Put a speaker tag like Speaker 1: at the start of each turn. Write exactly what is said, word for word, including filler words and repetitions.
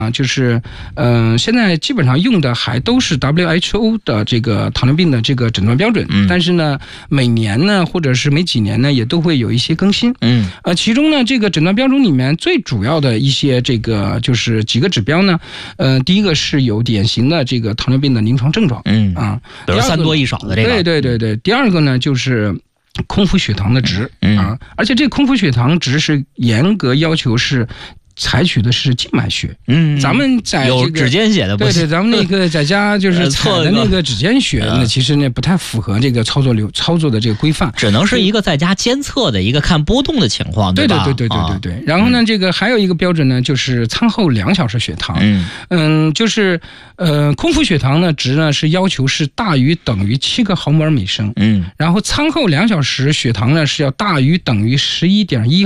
Speaker 1: 啊，就是，嗯、呃，现在基本上用的还都是 W H O 的这个糖尿病的这个诊断标准，嗯，但是呢，每年呢，或者是每几年呢，也都会有一些更新，嗯，呃，其中呢，这个诊断标准里面最主要的一些这个就是几个指标呢，呃，第一个是有典型的这个糖尿病的临床症状，嗯啊，
Speaker 2: 比如三多一少的这个，
Speaker 1: 对对对对，第二个呢就是空腹血糖的值，嗯啊，而且这空腹血糖值是严格要求是。采取的是静脉血，嗯，咱们在、这个、
Speaker 2: 有指尖血的不行，
Speaker 1: 对对，咱们那个在家就是采的那个指尖血，那其实呢不太符合这个操作流操作的这个规范，
Speaker 2: 只能是一个在家监测的一个看波动的情况，
Speaker 1: 对
Speaker 2: 吧？
Speaker 1: 对对对对对对对。啊、然后呢，这个还有一个标准呢，就是餐后两小时血糖，嗯嗯，就是呃空腹血糖呢值呢是要求是大于等于七个毫摩尔每升，嗯，然后餐后两小时血糖呢是要大于等于十一点一。